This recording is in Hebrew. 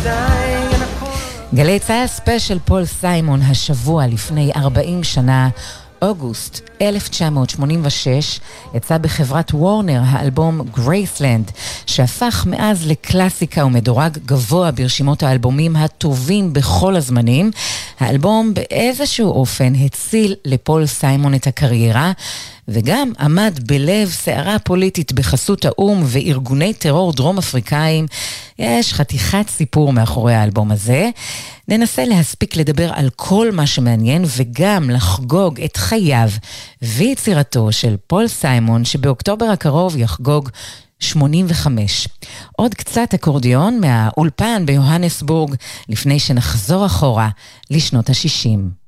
גלי צהל ספיישל פול סיימון השבוע לפני 40 שנה, אוגוסט 1986, יצא בחברת וורנר האלבום גרייסלנד, שהפך מאז לקלאסיקה ומדורג גבוה ברשימות האלבומים הטובים בכל הזמנים. האלבום באיזשהו אופן הציל לפול סיימון את הקריירה, וגם עמד בלב סערה פוליטית בחסות האום וארגוני טרור דרום אפריקאים. יש חתיכת סיפור מאחורי האלבום הזה. ננסה להספיק לדבר על כל מה שמעניין וגם לחגוג את חייו ויצירתו של פול סיימון, שבאוקטובר הקרוב יחגוג 85. עוד קצת אקורדיון מהאולפן ביוהנסבורג לפני שנחזור אחורה לשנות ה-60.